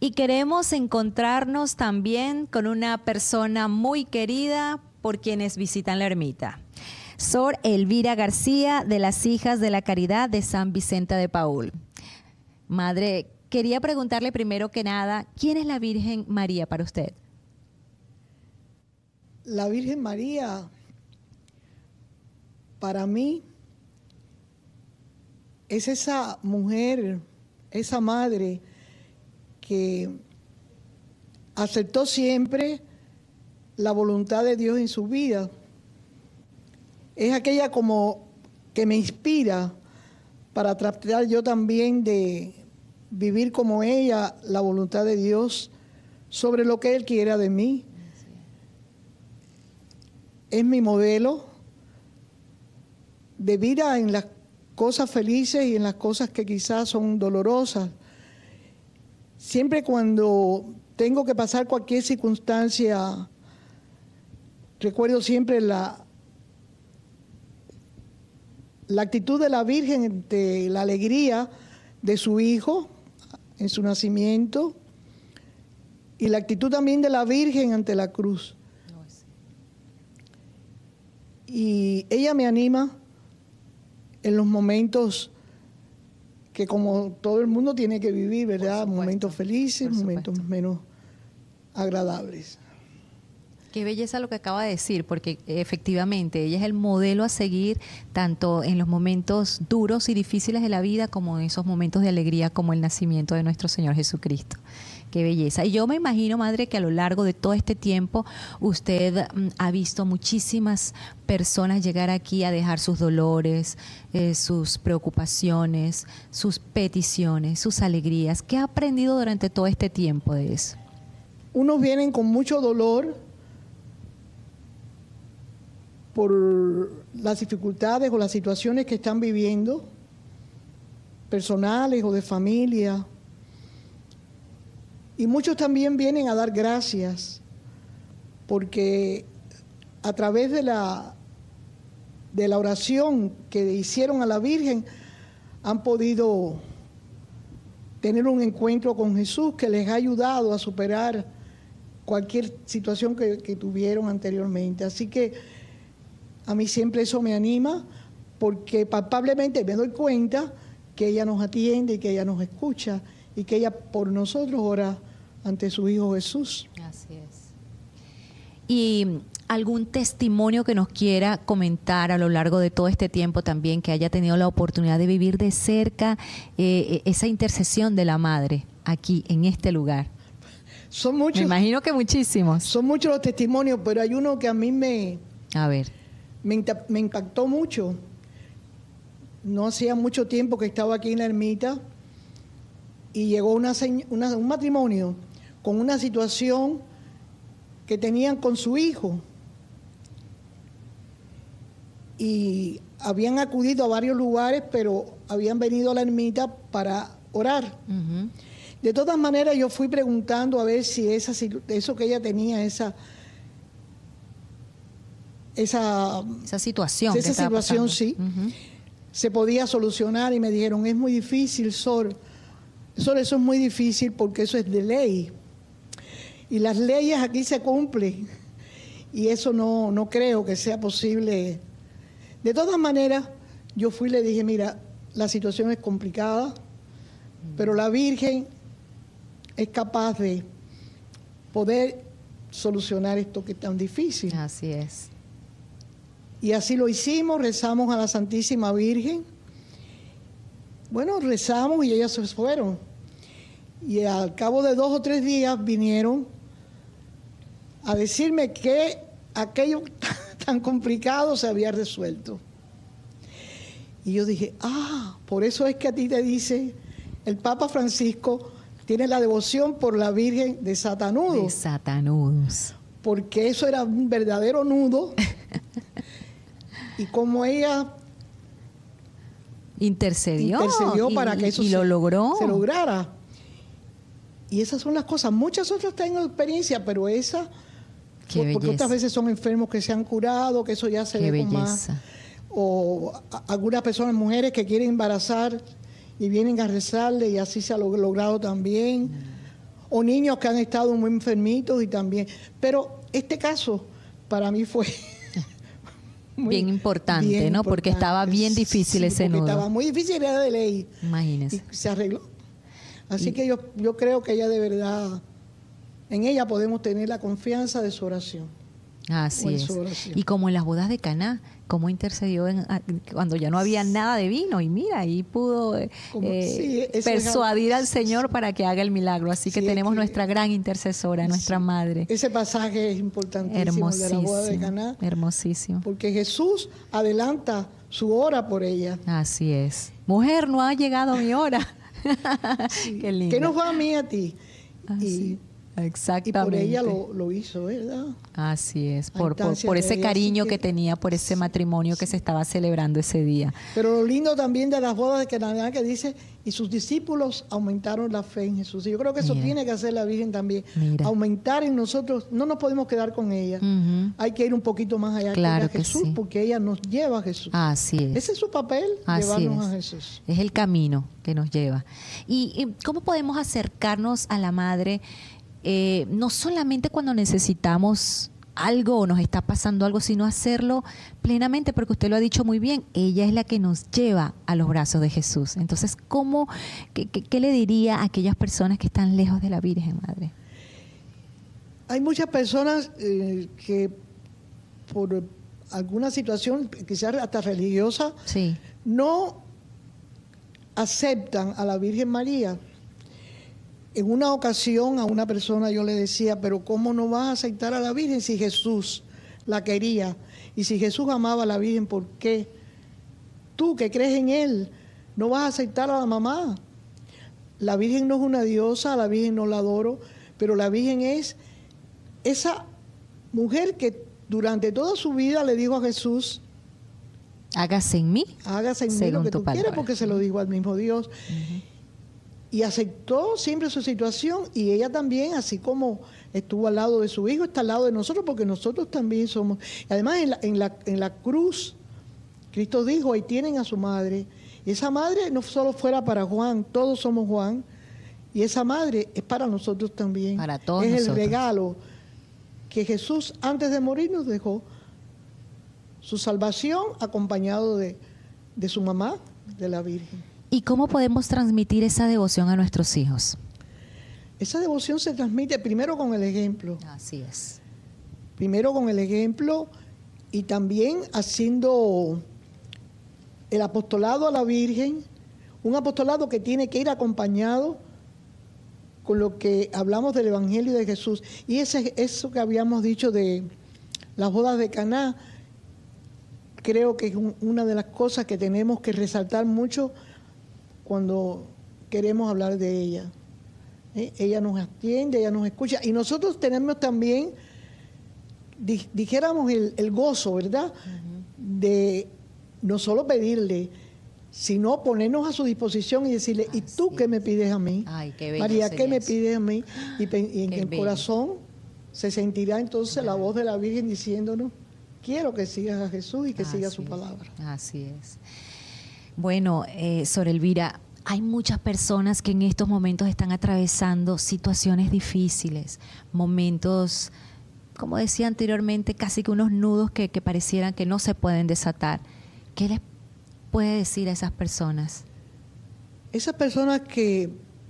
Y queremos encontrarnos también con una persona muy querida por quienes visitan la ermita. Sor Elvira García, de las Hijas de la Caridad de San Vicente de Paúl. Madre, quería preguntarle primero que nada, ¿quién es la Virgen María para usted? La Virgen María, para mí, es esa mujer, esa madre que aceptó siempre la voluntad de Dios en su vida. Es aquella como que me inspira para tratar yo también de vivir como ella la voluntad de Dios sobre lo que Él quiera de mí. Es mi modelo de vida en las cosas felices y en las cosas que quizás son dolorosas. Siempre cuando tengo que pasar cualquier circunstancia, recuerdo siempre la actitud de la Virgen ante la alegría de su hijo en su nacimiento y la actitud también de la Virgen ante la cruz. Y ella me anima en los momentos que como todo el mundo tiene que vivir, ¿verdad? Momentos felices, momentos menos agradables. Qué belleza lo que acaba de decir, porque efectivamente ella es el modelo a seguir tanto en los momentos duros y difíciles de la vida como en esos momentos de alegría como el nacimiento de nuestro Señor Jesucristo. Qué belleza. Y yo me imagino, Madre, que a lo largo de todo este tiempo usted ha visto muchísimas personas llegar aquí a dejar sus dolores, sus preocupaciones, sus peticiones, sus alegrías. ¿Qué ha aprendido durante todo este tiempo de eso? Unos vienen con mucho dolor por las dificultades o las situaciones que están viviendo, personales o de familia. Y muchos también vienen a dar gracias, porque a través de la oración que hicieron a la Virgen, han podido tener un encuentro con Jesús que les ha ayudado a superar cualquier situación que tuvieron anteriormente. Así que a mí siempre eso me anima, porque palpablemente me doy cuenta que ella nos atiende y que ella nos escucha y que ella por nosotros ora ante su Hijo Jesús. Así es. ¿Y algún testimonio que nos quiera comentar a lo largo de todo este tiempo también, que haya tenido la oportunidad de vivir de cerca esa intercesión de la Madre aquí en este lugar? Son muchos. Me imagino que muchísimos. Son muchos los testimonios, pero hay uno que a mí me impactó mucho. No hacía mucho tiempo que estaba aquí en la ermita y llegó un matrimonio con una situación que tenían con su hijo y habían acudido a varios lugares, pero habían venido a la ermita para orar. Uh-huh. De todas maneras, yo fui preguntando a ver si eso que ella tenía, esa situación sí, uh-huh, se podía solucionar, y me dijeron, es muy difícil, Sor, eso es muy difícil porque eso es de ley. Y las leyes aquí se cumplen. Y eso no creo que sea posible. De todas maneras, yo fui y le dije, mira, la situación es complicada, pero la Virgen es capaz de poder solucionar esto que es tan difícil. Así es. Y así lo hicimos, rezamos a la Santísima Virgen. Bueno, rezamos y ellas se fueron. Y al cabo de 2 o 3 días vinieron a decirme que aquello tan complicado se había resuelto. Y yo dije, por eso es que a ti te dice el Papa Francisco, tiene la devoción por la Virgen de Satanudos. De Satanudos. Porque eso era un verdadero nudo. Y como ella intercedió para que eso se lograra. Y esas son las cosas. Muchas otras tengo experiencia, pero esa, porque otras veces son enfermos que se han curado, que eso ya se ve con más. O algunas personas, mujeres que quieren embarazar y vienen a rezarle y así se ha logrado también. o niños que han estado muy enfermitos y también. Pero este caso para mí fue bien importante, bien ¿no? importante. Porque estaba bien difícil Sí, ese nudo. estaba muy difícil, era de ley. Imagínese. Y se arregló. Así que yo creo que ella de verdad, en ella podemos tener la confianza de su oración. Así es. Y como en las bodas de Caná, cómo intercedió cuando ya no había nada de vino, y mira, ahí pudo persuadir al Señor para que haga el milagro. Así que tenemos nuestra gran intercesora, nuestra madre. Ese pasaje es importantísimo, de la boda de Caná. Hermosísimo. Porque Jesús adelanta su hora por ella. Así es. Mujer, no ha llegado mi hora. Qué lindo. ¿Qué nos va a mí a ti? Exactamente. Y por ella lo hizo, ¿verdad? Así es, por ese cariño que tenía por ese matrimonio que se estaba celebrando ese día. Pero lo lindo también de las bodas de Caná, que dice, y sus discípulos aumentaron la fe en Jesús. Y yo creo que eso tiene que hacer la Virgen también. Aumentar en nosotros, no nos podemos quedar con ella. Hay que ir un poquito más allá claro que Jesús, porque ella nos lleva a Jesús. Así es. Ese es su papel, llevarnos a Jesús. Es el camino que nos lleva. ¿Y cómo podemos acercarnos a la Madre? No solamente cuando necesitamos algo o nos está pasando algo, sino hacerlo plenamente, porque usted lo ha dicho muy bien, ella es la que nos lleva a los brazos de Jesús. Entonces, ¿qué le diría a aquellas personas que están lejos de la Virgen Madre? Hay muchas personas que por alguna situación, quizás hasta religiosa, no aceptan a la Virgen María. En una ocasión a una persona yo le decía, pero ¿cómo no vas a aceptar a la Virgen si Jesús la quería? Y si Jesús amaba a la Virgen, ¿por qué tú que crees en Él no vas a aceptar a la mamá? La Virgen no es una diosa, la Virgen no la adoro, pero la Virgen es esa mujer que durante toda su vida le dijo a Jesús, hágase en mí lo que tú quieras, porque se lo dijo al mismo Dios. Y aceptó siempre su situación, y ella también, así como estuvo al lado de su hijo, está al lado de nosotros, porque nosotros también somos. Además, en la cruz, Cristo dijo, ahí tienen a su madre. Y esa madre no solo fuera para Juan, todos somos Juan, y esa madre es para nosotros también. Para todos nosotros. Es el regalo que Jesús, antes de morir, nos dejó. Su salvación acompañado de su mamá, de la Virgen. ¿Y cómo podemos transmitir esa devoción a nuestros hijos? Esa devoción se transmite primero con el ejemplo. Así es. Primero con el ejemplo, y también haciendo el apostolado a la Virgen, un apostolado que tiene que ir acompañado con lo que hablamos del Evangelio de Jesús. Y eso que habíamos dicho de las bodas de Caná, creo que es una de las cosas que tenemos que resaltar mucho cuando queremos hablar de ella. Ella nos atiende, ella nos escucha, y nosotros tenemos también, dijéramos, el gozo, ¿verdad? De no solo pedirle, sino ponernos a su disposición y decirle, ¿y tú qué me pides a mí? Ay, qué bello. María, ¿qué me pides a mí? Y en el bello. Corazón se sentirá entonces la voz de la Virgen diciéndonos, quiero que sigas a Jesús y que sigas su palabra. Así es. Bueno, Sor Elvira, hay muchas personas que en estos momentos están atravesando situaciones difíciles, momentos, como decía anteriormente, casi que unos nudos que parecieran que no se pueden desatar. ¿Qué les puede decir a esas personas? Esas personas que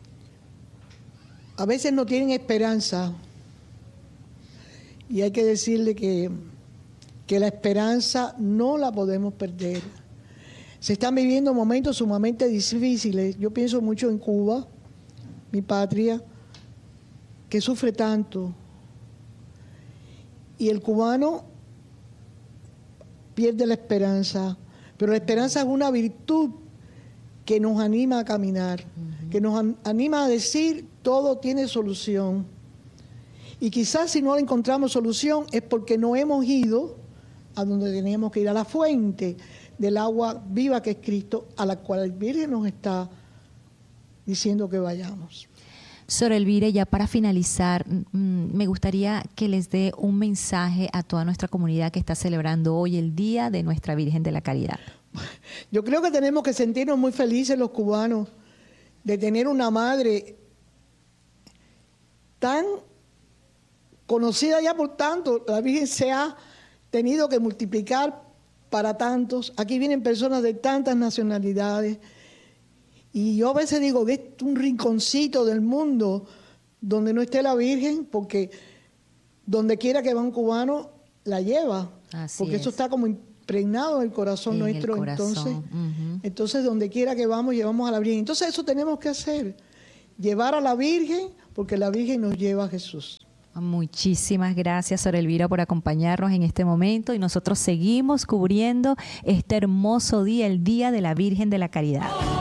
a veces no tienen esperanza, y hay que decirle que la esperanza no la podemos perder. Se están viviendo momentos sumamente difíciles. Yo pienso mucho en Cuba, mi patria, que sufre tanto. Y el cubano pierde la esperanza. Pero la esperanza es una virtud que nos anima a caminar, que nos anima a decir, todo tiene solución. Y quizás si no encontramos solución es porque no hemos ido a donde teníamos que ir, a la fuente del agua viva que es Cristo, a la cual el Virgen nos está diciendo que vayamos. Sor Elvira, ya para finalizar, me gustaría que les dé un mensaje a toda nuestra comunidad que está celebrando hoy el Día de Nuestra Virgen de la Caridad. Yo creo que tenemos que sentirnos muy felices los cubanos de tener una madre tan conocida ya por tanto, la Virgen se ha tenido que multiplicar para tantos. Aquí vienen personas de tantas nacionalidades. Y yo a veces digo que es un rinconcito del mundo donde no esté la Virgen, porque donde quiera que va un cubano, la lleva. Porque eso está como impregnado en el corazón nuestro. Entonces, donde quiera que vamos, llevamos a la Virgen. Entonces, eso tenemos que hacer. Llevar a la Virgen, porque la Virgen nos lleva a Jesús. Muchísimas gracias, Sor Elvira, por acompañarnos en este momento, y nosotros seguimos cubriendo este hermoso día, el Día de la Virgen de la Caridad.